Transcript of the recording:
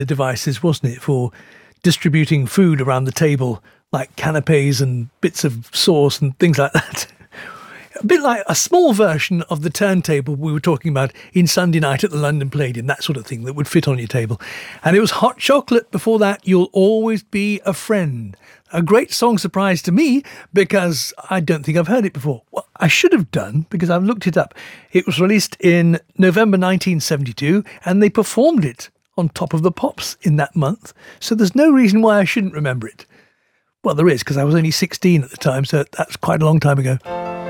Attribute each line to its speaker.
Speaker 1: devices, wasn't it, for distributing food around the table, like canapes and bits of sauce and things like that. A bit like a small version of the turntable we were talking about in Sunday Night at the London Palladium, that sort of thing that would fit on your table. And it was Hot Chocolate before that, You'll Always Be a Friend. A great song surprise to me because I don't think I've heard it before. Well, I should have done because I've looked it up. It was released in November 1972 and they performed it on Top of the Pops in that month. So there's no reason why I shouldn't remember it. Well, there is, because I was only 16 at the time, so that's quite a long time ago.